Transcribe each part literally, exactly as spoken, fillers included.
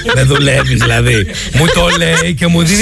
Δεν δουλεύει δηλαδή. Μου το λέει και μου δίνει.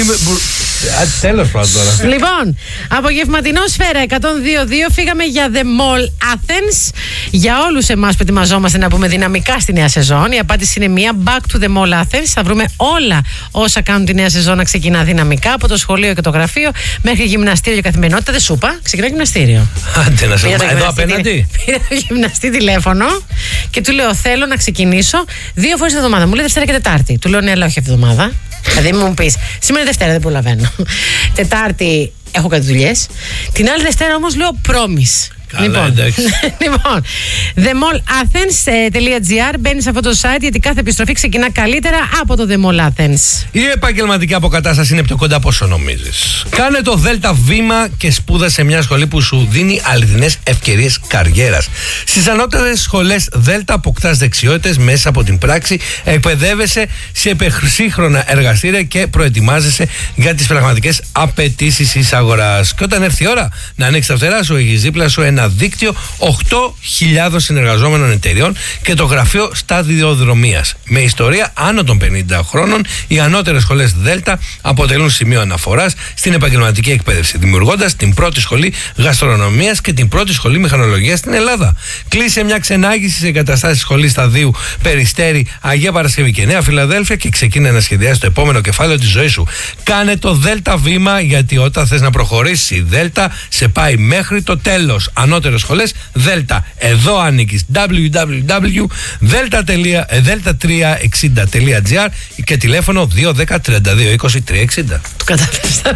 Τέλος πάντων τώρα. Λοιπόν, απογευματινό Σφαίρα εκατόν δύο κόμμα δύο. Φύγαμε για The Mall Athens. Για όλους εμάς που ετοιμαζόμαστε να πούμε δυναμικά στη νέα σεζόν, η απάντηση είναι μία. Back to the Mall Athens. Θα βρούμε όλα όσα κάνουν τη νέα σεζόν να ξεκινά δυναμικά, από το σχολείο και το γραφείο μέχρι γυμναστήριο και καθημερινότητα. Δεν σου είπα, ξεκινάει γυμναστήριο. Άντε να σε πω, εδώ απέναντι. Πήρε το γυμναστή τηλέφωνο και του λέω: θέλω να ξεκινήσω δύο φορές τη εβδομάδα. Μου λέει Δευτέρα και Τετάρτη. Του λέω: ναι, αλλά όχι εβδομάδα. Δηλαδή μου πει: σήμερα Δευτέρα δεν προλαβαίνω. Τετάρτη έχω κάτι δουλειές. Την άλλη Δευτέρα όμως λέω promise. Καλά, λοιπόν, λοιπόν, the mall athens dot gr. Μπαίνει σε αυτό το site γιατί κάθε επιστροφή ξεκινά καλύτερα από το The Mall Athens. Η επαγγελματική αποκατάσταση είναι πιο κοντά από όσο νομίζεις. Κάνε το δέλτα βήμα και σπούδασε σε μια σχολή που σου δίνει αληθινές ευκαιρίες καριέρας. Στις ανώτερες σχολές Δέλτα αποκτάς δεξιότητες μέσα από την πράξη, εκπαιδεύεσαι σε σύγχρονα εργαστήρια και προετοιμάζεσαι για τις πραγματικές απαιτήσεις της αγοράς. Και όταν έρθει η ώρα να ανοίξει τα φτερά σου, έχεις δίπλα σου ένα δίκτυο οκτώ χιλιάδες συνεργαζόμενων εταιριών και το γραφείο σταδιοδρομίας. Με ιστορία άνω των πενήντα χρόνων, οι ανώτερες σχολές Δέλτα αποτελούν σημείο αναφοράς στην επαγγελματική εκπαίδευση, δημιουργώντας την πρώτη σχολή γαστρονομίας και την πρώτη σχολή μηχανολογίας στην Ελλάδα. Κλείσε μια ξενάγηση σε εγκαταστάσεις σχολής Σταδίου, Περιστέρι, Αγία Παρασκευή και Νέα Φιλαδέλφια και ξεκίνα να σχεδιάσεις το επόμενο κεφάλαιο της ζωής σου. Κάνε το Δέλτα βήμα, γιατί όταν θες να προχωρήσεις, η Δέλτα σε πάει μέχρι το τέλος. Ανώτερες σχολές Δέλτα. Εδώ ανήκεις. double-u double-u double-u τελεία δέλτα τριακόσια εξήντα τελεία gr και τηλέφωνο δύο ένα μηδέν τριάντα δύο είκοσι τρία εξήντα. Το καταφέραμε.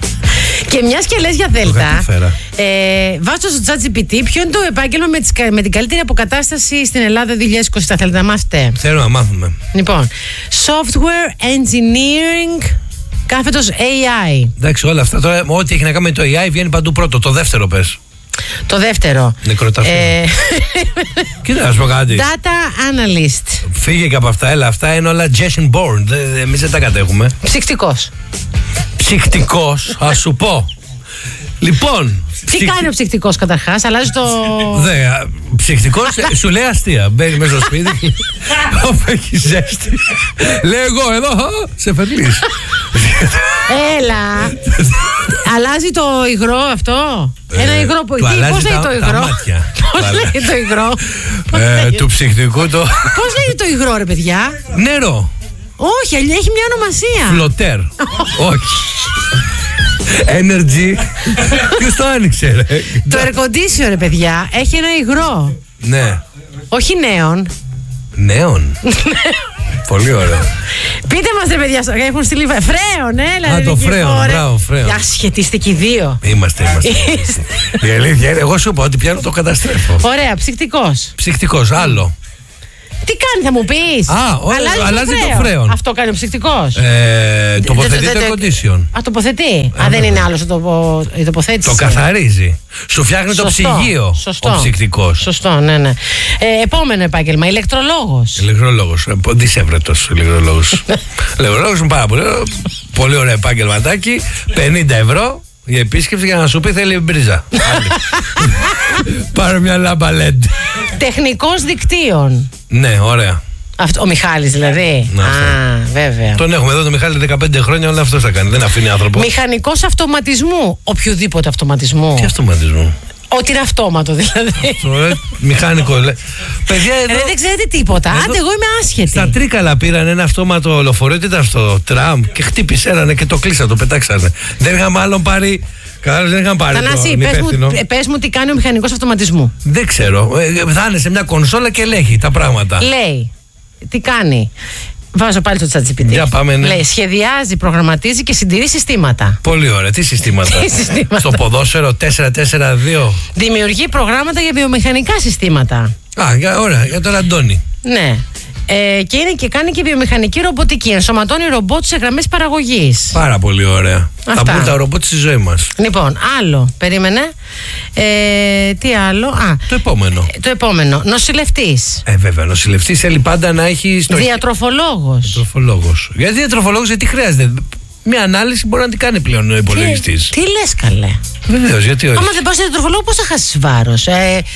Και μιας και λες για Δέλτα, ε, βάζω στο ChatGPT ποιο είναι το επάγγελμα με, τις, με την καλύτερη αποκατάσταση στην Ελλάδα δύο χιλιάδες είκοσι. Θέλετε να μάθετε? Θέλω να μάθουμε. Λοιπόν, Software Engineering κάθετος έι άι. Εντάξει, όλα αυτά τώρα, ό,τι έχει να κάνει με το έι άι βγαίνει παντού πρώτο. Το δεύτερο πες. Το δεύτερο. Νεκροταφείο. Ε... Κοίτα, να σου πω κάτι. Data Analyst. Φύγε και από αυτά, έλα. Αυτά είναι όλα Jason Bourne. Εμείς δεν τα κατέχουμε. Ψυχτικός. Ψυχτικός, ας σου πω. Λοιπόν. Τι ψυχ... κάνει ο ψυχτικός καταρχάς, αλλάζει το. Δε, ψυχτικός σου λέει αστεία. Μπαίνει μέσα στο σπίτι. Όπου έχει ζέστη. Λέει εγώ εδώ, σε φερλείς. Έλα. Αλλάζει το υγρό αυτό. Ένα υγρό που. Πώς λέει το υγρό? Πώς λέει το υγρό? Του ψυχτικού το. Πώς λέει το υγρό, ρε παιδιά? Νερό. Όχι, έχει μια ονομασία. Φλωτέρ. Όχι. Energy. Ποιος το άνοιξε, ρε? Το air condition, ρε παιδιά, έχει ένα υγρό. Ναι. Όχι νέον. Νέον. Πολύ ωραίο. Πείτε μας, ρε παιδιά, έχουν στείλει φρέον, έλα. Α, το φρέον, μπράβο, φρέον. Ασχετίστε και οι δύο. Είμαστε, είμαστε. Η αλήθεια είναι, εγώ σου είπα ότι πιάνω το καταστρέφω. Ωραία, ψυχτικός. Ψυχτικός, άλλο. Τι κάνει, θα μου πεις? Α, ό, αλλάζει, αλλάζει το, το φρέον. Αυτό κάνει ο ψυχτικός. Ε, τοποθετεί το air condition. Α, τοποθετεί. Α, δεν είναι άλλο η τοποθέτηση. Το καθαρίζει. Σου φτιάχνει το ψυγείο. Σωστό. Ο ψυχτικός. Σωστό, ναι, ναι. Ε, επόμενο επάγγελμα, ηλεκτρολόγος. Ηλεκτρολόγος. Δυσέβρετος ηλεκτρολόγος. Ηλεκτρολόγος είναι πάρα πολύ, πολύ ωραίο επάγγελματάκι. πενήντα ευρώ. Η επίσκεψη για να σου πει θέλει μπρίζα. Πάρε μια λάμπα ελ ι ντι. Τεχνικός δικτύων. Ναι, ωραία. Αυτό, ο Μιχάλης δηλαδή. Να, Α, βέβαια. Τον έχουμε εδώ τον Μιχάλη δεκαπέντε χρόνια, όλα αυτό θα κάνει. Δεν αφήνει άνθρωπο. Μηχανικός αυτοματισμού. Οποιοδήποτε αυτοματισμού. Τι αυτοματισμού? Ότι είναι αυτόματο δηλαδή. Μηχανικό. Παιδιά, εδώ... Ρε, δεν ξέρετε τίποτα. Εδώ... Άντε, εγώ είμαι άσχετη. Στα Τρίκαλα πήραν ένα αυτόματο λεωφορείο, τι ήταν αυτό, τραμ, και χτύπησε έναν και το κλείσανε, το πετάξανε. Δεν είχαμε άλλον πάρει. Κατάλαβες, δεν είχαν πάρει. Θανάση, πες μου, πες μου τι κάνει ο μηχανικός αυτοματισμού. Δεν ξέρω. Θα είναι σε μια κονσόλα και ελέγχει τα πράγματα. Λέει. Τι κάνει? Βάζω πάλι στο ChatGPT. Για πάμε, ναι. Λέει, σχεδιάζει, προγραμματίζει και συντηρεί συστήματα. Πολύ ωραία. Τι συστήματα? Τι συστήματα? Στο ποδόσφαιρο τέσσερα τέσσερα δύο. Δημιουργεί προγράμματα για βιομηχανικά συστήματα. Α, για, ωραία, για τον Αντώνη. Ναι. Ε, και, είναι και κάνει και βιομηχανική ρομποτική. Ενσωματώνει ρομπότ σε γραμμές παραγωγής. Πάρα πολύ ωραία. Αυτά. Θα μπουν τα ρομπότ στη ζωή μας. Λοιπόν, άλλο. Περίμενε. Ε, τι άλλο? Α, το επόμενο. Ε, το επόμενο. Νοσηλευτής. Ε, βέβαια. Νοσηλευτής θέλει πάντα να έχει. Στο... Διατροφολόγος. Διατροφολόγος. Γιατί διατροφολόγος, γιατί χρειάζεται. Μια ανάλυση μπορεί να την κάνει πλέον ο υπολογιστής. Τι, τι λες, καλέ? Βεβαίως, γιατί όχι. Άμα δεν πας στο διατροφολόγο, πώς θα χάσεις βάρος? Ε,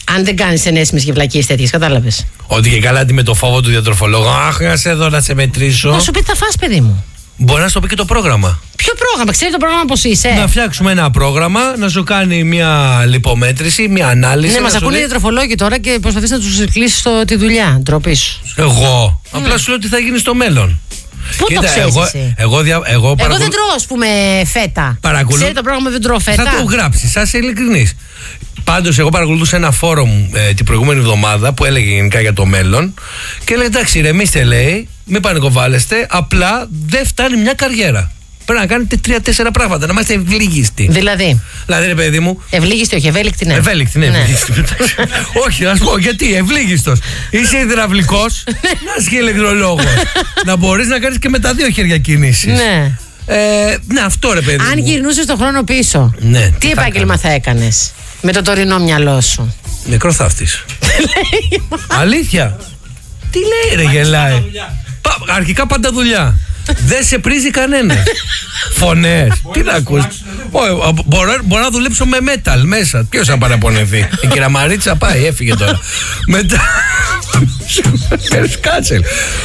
Αν δεν κάνεις ενέσιμες και βλακίες τέτοιες, κατάλαβες. Ότι και καλά με το φόβο του διατροφολόγου. Αχ, να σε δω να σε μετρήσω. Να σου πει τι θα φας, παιδί μου. Μπορεί να σου το πει και το πρόγραμμα. Ποιο πρόγραμμα, ξέρει το πρόγραμμα πώς είσαι. Να φτιάξουμε ένα πρόγραμμα, να σου κάνει μια λιπομέτρηση, μια ανάλυση. Ναι, μας ακούνε οι διατροφολόγοι τώρα και προσπαθείς να τους κλείσεις τη δουλειά. Ντροπή σου. Εγώ. Mm. Απλά σου λέω τι θα γίνει στο μέλλον. Πού Κοίτα, το ξέρεις εγώ, εσύ. Εγώ, εγώ, εγώ, εγώ δεν τρώω, ας πούμε, φέτα. Παρακολου... Ξέρει το πρόγραμμα δεν τρώω φέτα. Θα το γράψει, θα είσαι ειλικρινής. Πάντως, εγώ παρακολουθούσα ένα φόρουμ ε, την προηγούμενη εβδομάδα που έλεγε γενικά για το μέλλον και λέει: εντάξει, ρεμίστε, λέει, μην πανικοβάλλεστε, απλά δεν φτάνει μια καριέρα. Πρέπει να κάνετε τρία-τέσσερα πράγματα, να είμαστε ευλίγιστοι. Δηλαδή. Δηλαδή, ρε παιδί μου. Ευλίγιστη, όχι, ευέλικτη, ναι. Ευέλικτη, ναι, ναι. Ευλίγιστη. Όχι, να σου πω γιατί, ευλίγιστος. Είσαι υδραυλικός, να είσαι και ηλεκτρολόγος. Να μπορείς να κάνεις και με τα δύο χέρια κινήσεις. Ναι. Ε, ναι, αυτό ρε παιδί. Αν γυρνούσες τον χρόνο πίσω, ναι, τι επάγγελμα θα έκανες με το τωρινό μυαλό σου? Νεκροθάφτης. Αλήθεια. Τι λέει, ρε, γελάει. Αρχικά πάντα δουλειά. Δεν σε πρίζει κανένα. Φωνές. Τι να ακούς. Μπορώ να δουλέψω με metal μέσα. Ποιος θα παραπονεθεί. Η κυρία Μαρίτσα πάει, έφυγε τώρα. Μετά. Κάτσε.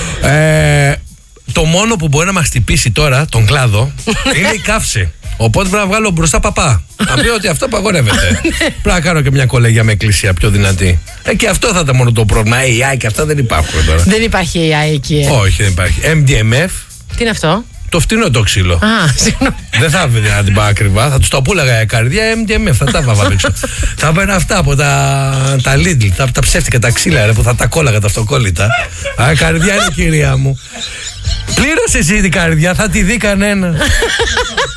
Το μόνο που μπορεί να μας χτυπήσει τώρα, τον κλάδο, είναι η καύση. Οπότε πρέπει να βγάλω μπροστά παπά. Να πει ότι αυτό απαγορεύεται. Πρέπει να κάνω και μια κολεγιά με εκκλησία πιο δυνατή. Ε, και αυτό θα ήταν μόνο το πρόβλημα. έι άι και αυτά δεν υπάρχουν τώρα. Δεν υπάρχει έι άι εκεί. Ε. Όχι, δεν υπάρχει. εμ ντι εμ εφ. Τι είναι αυτό? Το φτηνό το ξύλο. Α, συγγνώμη. Δεν θα έβγαινε να την πάω ακριβά. Θα του το πούλαγα η καρδιά εμ ντι εμ εφ. Θα τα βάβα έξω. Θα έπαιρνα αυτά από τα, τα Lidl. Τα, τα ψεύτικα τα ξύλα ρε, που θα τα κόλλαγα τα αυτοκόλλητα. Α, καρδιά είναι κυρία μου. Πλήρωσε εσύ την καρδιά, θα τη δει κανένα.